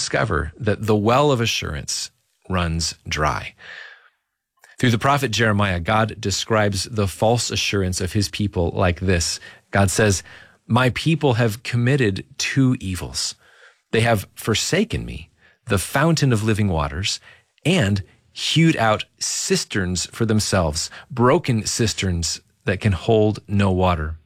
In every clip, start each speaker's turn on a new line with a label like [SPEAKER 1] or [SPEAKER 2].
[SPEAKER 1] discover that the well of assurance runs dry. Through the prophet Jeremiah, God describes the false assurance of his people like this. God says, "My people have committed two evils. They have forsaken me, the fountain of living waters, and hewed out cisterns for themselves, broken cisterns that can hold no water."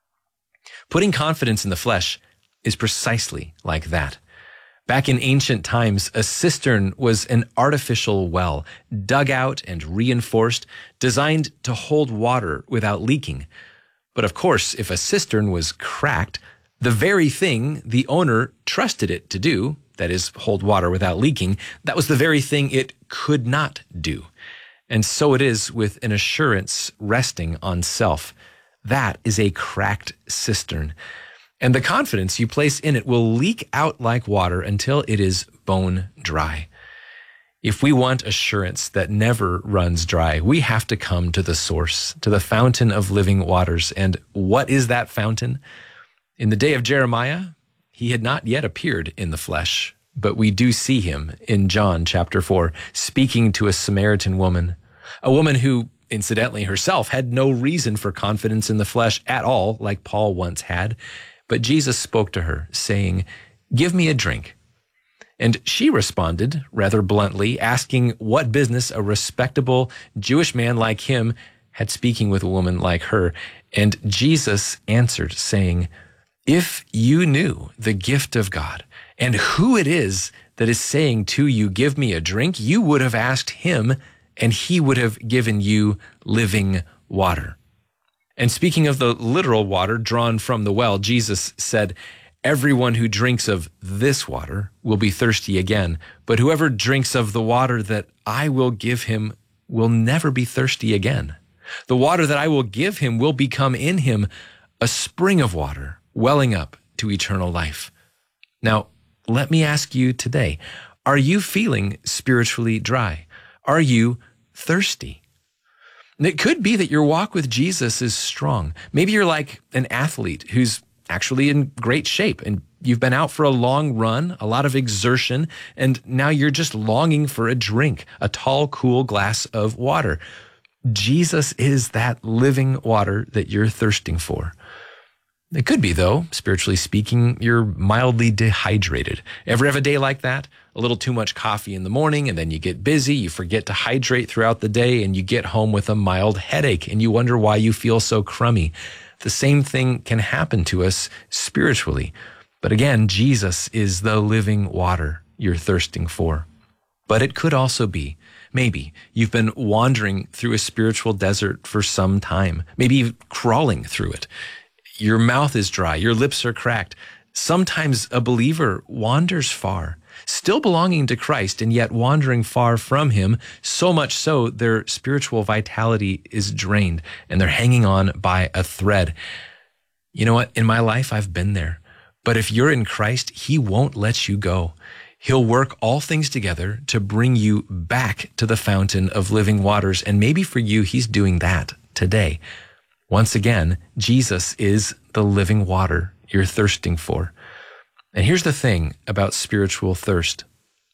[SPEAKER 1] Putting confidence in the flesh is precisely like that. Back in ancient times, a cistern was an artificial well, dug out and reinforced, designed to hold water without leaking. But of course, if a cistern was cracked, the very thing the owner trusted it to do, that is, hold water without leaking, that was the very thing it could not do. And so it is with an assurance resting on self. That is a cracked cistern. And the confidence you place in it will leak out like water until it is bone dry. If we want assurance that never runs dry, we have to come to the source, to the fountain of living waters. And what is that fountain? In the day of Jeremiah, he had not yet appeared in the flesh, but we do see him in John chapter 4, speaking to a Samaritan woman, a woman who, incidentally, herself had no reason for confidence in the flesh at all, like Paul once had. But Jesus spoke to her, saying, "Give me a drink." And she responded rather bluntly, asking what business a respectable Jewish man like him had speaking with a woman like her. And Jesus answered, saying, "If you knew the gift of God and who it is that is saying to you, 'Give me a drink,' you would have asked him, and he would have given you living water." And speaking of the literal water drawn from the well, Jesus said, "Everyone who drinks of this water will be thirsty again, but whoever drinks of the water that I will give him will never be thirsty again. The water that I will give him will become in him a spring of water welling up to eternal life." Now, let me ask you today, are you feeling spiritually dry? Are you thirsty? And it could be that your walk with Jesus is strong. Maybe you're like an athlete who's actually in great shape and you've been out for a long run, a lot of exertion, and now you're just longing for a drink, a tall, cool glass of water. Jesus is that living water that you're thirsting for. It could be, though, spiritually speaking, you're mildly dehydrated. Ever have a day like that? A little too much coffee in the morning, and then you get busy, you forget to hydrate throughout the day, and you get home with a mild headache, and you wonder why you feel so crummy. The same thing can happen to us spiritually. But again, Jesus is the living water you're thirsting for. But it could also be, maybe you've been wandering through a spiritual desert for some time, maybe crawling through it. Your mouth is dry, your lips are cracked. Sometimes a believer wanders far, still belonging to Christ and yet wandering far from him, so much so their spiritual vitality is drained and they're hanging on by a thread. You know what? In my life, I've been there. But if you're in Christ, he won't let you go. He'll work all things together to bring you back to the fountain of living waters. And maybe for you, he's doing that today. Once again, Jesus is the living water you're thirsting for. And here's the thing about spiritual thirst.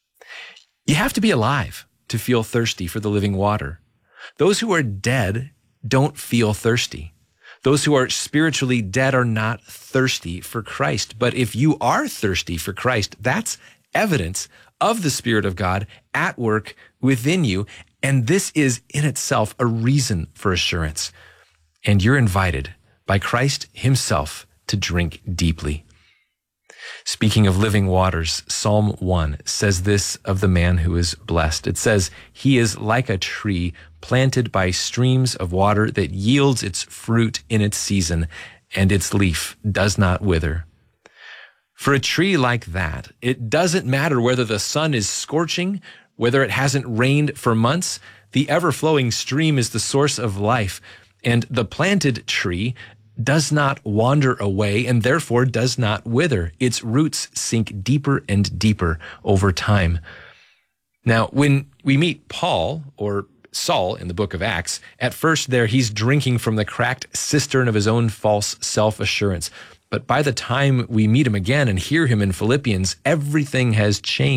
[SPEAKER 1] You have to be alive to feel thirsty for the living water. Those who are dead don't feel thirsty. Those who are spiritually dead are not thirsty for Christ. But if you are thirsty for Christ, that's evidence of the Spirit of God at work within you. And this is in itself a reason for assurance. And you're invited by Christ himself to drink deeply. Speaking of living waters, Psalm 1 says this of the man who is blessed. It says, "He is like a tree planted by streams of water that yields its fruit in its season, and its leaf does not wither." For a tree like that, it doesn't matter whether the sun is scorching, whether it hasn't rained for months. The ever-flowing stream is the source of life. And the planted tree does not wander away and therefore does not wither. Its roots sink deeper and deeper over time. Now, when we meet Paul or Saul in the book of Acts, at first there he's drinking from the cracked cistern of his own false self-assurance. But by the time we meet him again and hear him in Philippians, everything has changed.